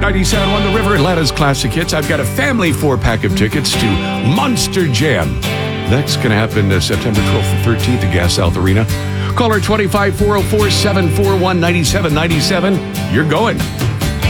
97.1 The River, Atlanta's classic hits. I've got a family 4-pack of tickets to Monster Jam. That's going to happen September 12th and 13th at Gas South Arena. Caller 25-404-741-9797. You're going.